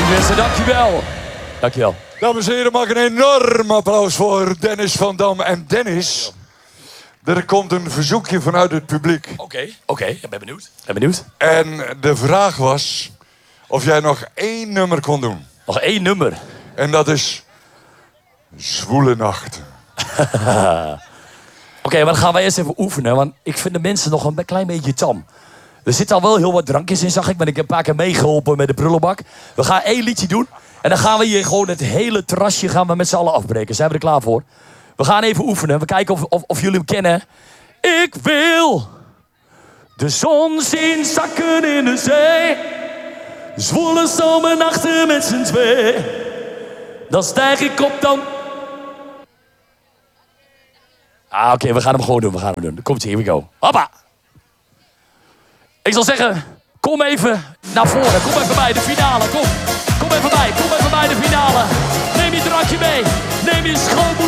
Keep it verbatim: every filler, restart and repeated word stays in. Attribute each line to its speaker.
Speaker 1: mensen, dankjewel. Dankjewel.
Speaker 2: Dames en heren, mag een enorm applaus voor Dennis van Dam. En Dennis, er komt een verzoekje vanuit het publiek.
Speaker 1: Oké, okay, oké, okay. Ik ben benieuwd. Ben benieuwd.
Speaker 2: En de vraag was of jij nog één nummer kon doen.
Speaker 1: Nog één nummer?
Speaker 2: En dat is Zwoele Nacht.
Speaker 1: Oké, okay, maar dan gaan wij eerst even oefenen, want ik vind de mensen nog een klein beetje tam. Er zitten al wel heel wat drankjes in, zag ik, maar ik heb een paar keer meegeholpen met de prullenbak. We gaan één liedje doen en dan gaan we hier gewoon het hele terrasje gaan we met z'n allen afbreken. Zijn we er klaar voor? We gaan even oefenen, we kijken of, of, of jullie hem kennen. Ik wil de zon zien zakken in de zee. Zwoele zomernachten met z'n twee. Dan stijg ik op dan... Ah, oké, okay, we gaan hem gewoon doen, we gaan hem doen. Komt ie, here we go. Hoppa! Ik zal zeggen, kom even naar voren. Kom even bij de finale. Kom, kom even bij. Kom even bij de finale. Neem je drankje mee. Neem je schoonmoeder.